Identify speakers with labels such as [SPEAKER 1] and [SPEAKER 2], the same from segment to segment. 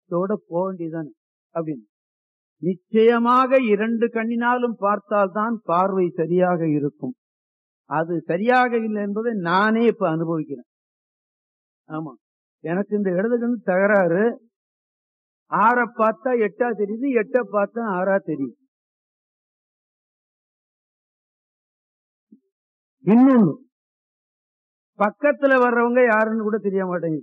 [SPEAKER 1] இதோட போக வேண்டியதானே அப்படின்னு. நிச்சயமாக 2 கண்ணினாலும் பார்த்தால்தான் பார்வை சரியாக இருக்கும். அது சரியாக இல்லை என்பதை நானே இப்ப அனுபவிக்கிறேன். ஆமா, எனக்கு இந்த இடது கண் தகராறு. 6 பார்த்தா 8 தெரியுது, 8 பார்த்தா 6 தெரியுது. இன்னொன்னு, பக்கத்துல வர்றவங்க யாருன்னு கூட தெரிய மாட்டேங்குது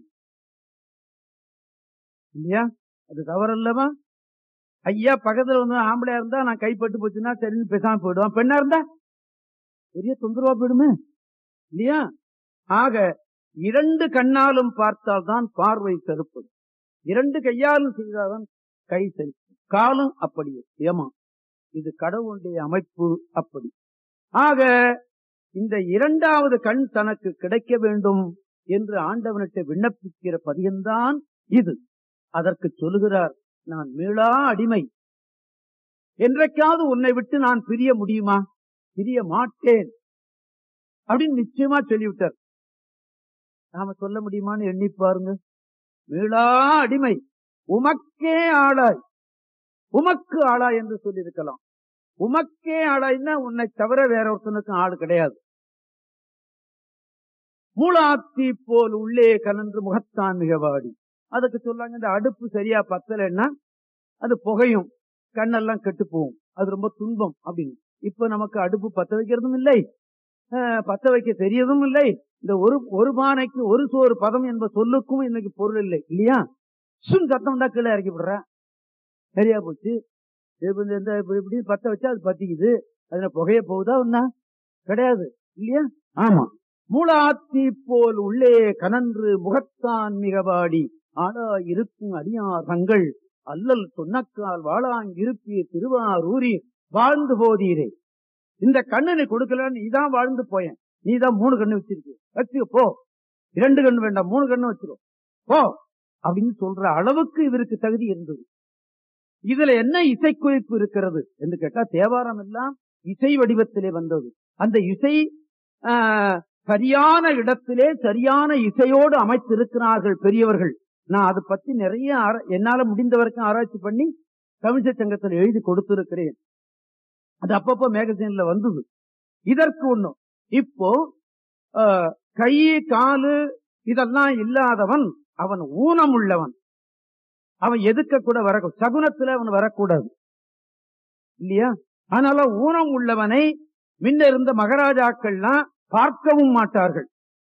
[SPEAKER 1] இல்லையா? அது தவறல்லவா? ஐயா பக்கத்துல வந்து ஆம்பளையா இருந்தா நான் கைப்பட்டு போச்சுன்னா சரின்னு பேசாம போயிடுவான். பெண்ணா இருந்தா பெரிய தொந்தரவா போயிடுமே இல்லையா? ஆக 2 கண்ணாலும் பார்த்தால்தான் பார்வை செருப்பது, 2 கையாலும் செய்தால்தான் கை செருப்பு, காலும் அப்படியே. ஏமா, இது கடவுளுடைய அமைப்பு அப்படி. ஆக இந்த 2வது கண் தனக்கு கிடைக்க வேண்டும் என்று ஆண்டவனிட்ட விண்ணப்பிக்கிற பதியம்தான் இது. அதற்கு சொல்லுகிறார், நான் மீளா அடிமை, என்றைக்காவது உன்னை விட்டு நான் பிரிய முடியுமா? பிரிய மாட்டேன் அப்படின்னு நிச்சயமா சொல்லிவிட்டார். நாம சொல்ல முடியுமான்னு எண்ணி பாருங்க. மீளா அடிமை, உமக்கே ஆளாய், உமக்கு ஆளாய் என்று சொல்லியிருக்கலாம். உமக்கே ஆளாய்னா உன்னை தவிர வேற ஒருத்தனுக்கும் ஆள் கிடையாது. மூளாத்தி போல் உள்ளே கலந்து முகத்தான் மிகவாடி. அதுக்கு சொல்லாங்க, இந்த அடுப்பு சரியா பத்தலைன்னா அது புகையும், கண்ணெல்லாம் கெட்டு போகும், அது ரொம்ப துன்பம் அப்படின்னு. இப்ப நமக்கு அடுப்பு பத்த வைக்கிறதும் இல்லை, பத்த வைக்க தெரியதும் இல்லை. இந்த ஒரு பானைக்கு ஒரு சோறு பதம் என்ப சொல்லுக்கும் இன்னைக்கு பொருள் இல்லை இல்லையா? சுன் சத்தம் தான் கீழே இறக்கி விடுற, சரியா போச்சு. இப்படி பத்த வச்சா அது பத்திக்குது, அதுல புகைய போகுதா ஒன்னா? கிடையாது இல்லையா? ஆமா. மூளாத்தி போல் உள்ளே கனன்று முகத்தான் மிகவாடி ஆளா இருக்கும் அடியார் தங்கள் அல்லல் சொன்னக்கால் வாழாங்கிருப்பிய திருவாரூரி வாழ்ந்து போதீரே. இந்த கண்ணனை கொடுக்கல, நீதான் வாழ்ந்து போயேன், நீதான் 3 கண்ணு வச்சிருக்க போ, 2 கண்ணு வேண்டாம் 3 கண்ணு வச்சிருக்கோம் போ அப்படின்னு சொல்ற அளவுக்கு இவருக்கு தகுதி இருந்தது. இதுல என்ன இசைக்குறிப்பு இருக்கிறது என்று கேட்டா, தேவாரம் எல்லாம் இசை வடிவத்திலே வந்தது. அந்த இசை சரியான இடத்திலே சரியான இசையோடு அமைத்திருக்கிறார்கள் பெரியவர்கள். நான் அதை பத்தி நிறைய என்னால முடிந்த வரைக்கும் ஆராய்ச்சி பண்ணி தமிழ்ச்ச சங்கத்தில் எழுதி கொடுத்திருக்கிறேன். அது அப்பப்போ மேகசின்ல வந்தது. இதற்கு ஒண்ணும் இப்போ கை காலு இதெல்லாம் இல்லாதவன் அவன் ஊனம் உள்ளவன், அவன் எதுக்க கூட வர சகுனத்துல அவன் வரக்கூடாது இல்லையா? அதனால ஊனம் உள்ளவனை முன்ன இருந்த மகாராஜாக்கள்லாம் பார்க்கவும் மாட்டார்கள்.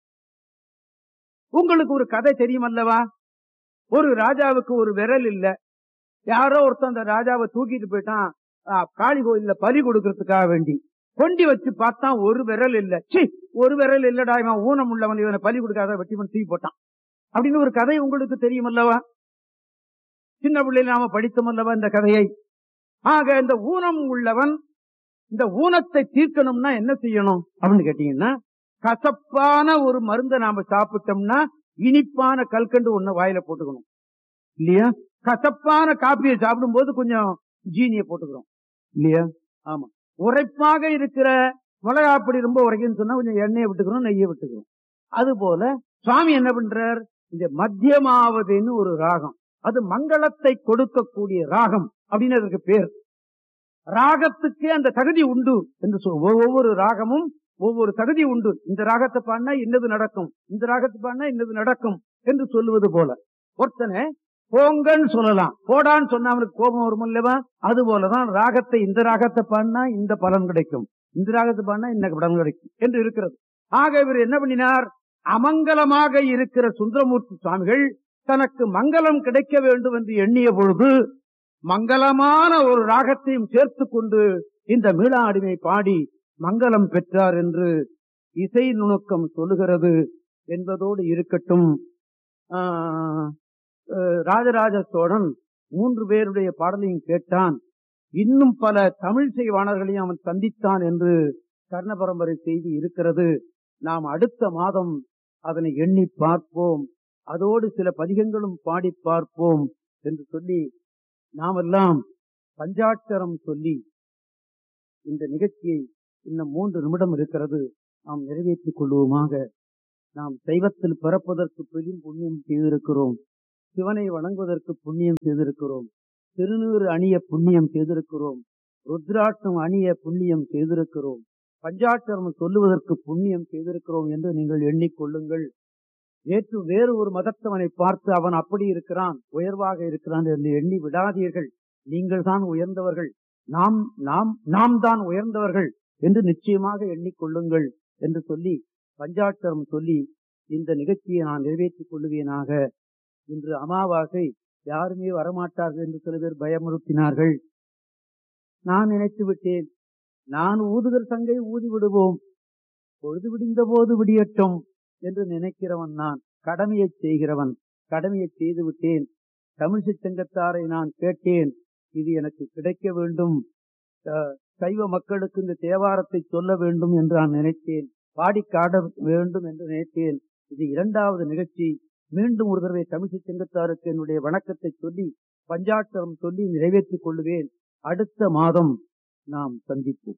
[SPEAKER 1] உங்களுக்கு ஒரு கதை தெரியும் அல்லவா? ஒரு ராஜாவுக்கு ஒரு விரல் இல்ல, யாரோ ஒருத்தன் அந்த ராஜாவை தூக்கிட்டு போயிட்டான் காளி கோயில்ல பலி கொடுக்கறதுக்காக வேண்டி. கொண்டி வச்சு பார்த்தா ஒரு விரல் இல்ல. ஒரு விரல் இல்லடா, இவன் ஊனம் உள்ளவன், இவனை பலி கொடுக்காத வெட்டி தூக்கி போட்டான் அப்படின்னு ஒரு கதை உங்களுக்கு தெரியும் அல்லவா? சின்ன பிள்ளையில நாம படித்தோம் அல்லவா இந்த கதையை? ஆக இந்த ஊனம் உள்ளவன் இந்த ஊனத்தை தீர்க்கணும்னா என்ன செய்யணும் அப்படின்னு கேட்டீங்கன்னா, கசப்பான ஒரு மருந்தை நாம சாப்பிட்டோம்னா இனிப்பான கல்கண்டு ஒண்ணு வாயில போட்டுக்கணும் இல்லையா? கசப்பான காப்பியை சாப்பிடும் போது கொஞ்சம் ஜீனியை போட்டுக்கிறோம் இல்லையா? ஆமா. உரைப்பாக இருக்கிற மிளகாப்பொடி ரொம்ப உரைக்குன்னு சொன்னா கொஞ்சம் எண்ணெயை விட்டுக்கிறோம், நெய்யை விட்டுக்கிறோம். அது போல சுவாமி என்ன பண்றார், இந்த மத்தியமாவதுன்னு ஒரு ராகம், அது மங்களத்தை கொடுக்கக்கூடிய ராகம் அப்படின்னு அதற்கு பேர். ராகத்துக்கு அந்த தகுதி உண்டு என்று ஒவ்வொரு ராகமும் ஒவ்வொரு தகுதி உண்டு. இந்த ராகத்தை பாடினா இன்னது நடக்கும், இந்த ராகத்தை பாடினா இன்னது நடக்கும் என்று சொல்லுவது போல. ஒருத்தனை போங்கன்னு சொல்லலாம், போடான்னு சொன்னா அவனுக்கு கோபம் வரும் இல்லவா? அது போலதான் ராகத்தை, இந்த ராகத்தை பாடினா இந்த பலன் கிடைக்கும், இந்த ராகத்தை பாடினா இந்த பலன் கிடைக்கும் என்று இருக்கிறது. ஆக இவர் என்ன பண்ணினார், அமங்கலமாக இருக்கிற சுந்தரமூர்த்தி சுவாமிகள் தனக்கு மங்களம் கிடைக்க வேண்டும் என்று எண்ணிய பொழுது மங்களமான ஒரு ராகத்தையும் சேர்த்து கொண்டு இந்த மீளா அடிமை பாடி மங்களம் பெற்றார் என்று இசை நுணுக்கம் சொல்லுகிறது என்பதோடு இருக்கட்டும். ராஜராஜ சோழன் 3 பேருடைய பாடலையும் கேட்டான். இன்னும் பல தமிழ் செய்வாணர்களையும் அவன் சந்தித்தான் என்று கர்ண பரம்பரை செய்தி இருக்கிறது. நாம் அடுத்த மாதம் அதனை எண்ணி பார்ப்போம், அதோடு சில பதிகங்களும் பாடி பார்ப்போம் என்று சொல்லி நாமெல்லாம் பஞ்சாட்சரம் சொல்லி இந்த நிகழ்ச்சியை இன்னும் 3 நிமிடம் இருக்கிறது, நாம் நிறைவேற்றிக் கொள்வோமாக. நாம் தெய்வத்தில் பிறப்பதற்கு பெரும் புண்ணியம் செய்திருக்கிறோம். சிவனை வணங்குவதற்கு புண்ணியம் செய்திருக்கிறோம், திருநீறு அணிய புண்ணியம் செய்திருக்கிறோம், ருத்ராட்சம் அணிய புண்ணியம் செய்திருக்கிறோம், பஞ்சாட்சரம் சொல்லுவதற்கு புண்ணியம் செய்திருக்கிறோம் என்று நீங்கள் எண்ணிக்கொள்ளுங்கள். வேறு ஒரு மதத்தவனை பார்த்து அவன் அப்படி இருக்கிறான், உயர்வாக இருக்கிறான் என்று எண்ணி விடாதீர்கள். நீங்கள் தான் உயர்ந்தவர்கள், நாம் நாம் நாம் தான் உயர்ந்தவர்கள் என்று நிச்சயமாக எண்ணிக்கொள்ளுங்கள் என்று சொல்லி பஞ்சாட்சரம் சொல்லி இந்த நிகழ்ச்சியை நான் நிறைவேற்றிக் கொள்ளுவேனாக. இன்று அமாவாசை, யாருமே வரமாட்டார்கள் என்று சில பேர் பயமுறுத்தினார்கள். நான் நினைத்து விட்டேன், நான் ஊதுகிற சங்கை ஊதி விடுவோம், பொழுது விடிந்த போது விடியட்டும் என்று நினைக்கிறவன் நான். கடமையை செய்கிறவன், கடமையை செய்து விட்டேன். தமிழிசை சங்கத்தாரை நான் கேட்டேன், இது எனக்கு கிடைக்க வேண்டும், சைவ மக்களுக்கு இந்த தேவாரத்தை சொல்ல வேண்டும் என்று நான் நினைத்தேன், பாடிக்காட வேண்டும் என்று நினைத்தேன். இது இரண்டாவது நிகழ்ச்சி. மீண்டும் ஒரு தடவை தமிழிசை சங்கத்தாருக்கு என்னுடைய வணக்கத்தை சொல்லி பஞ்சாட்சரம் சொல்லி நிறைவேற்றிக் கொள்ளுவேன். அடுத்த மாதம் நாம் சந்திப்போம்.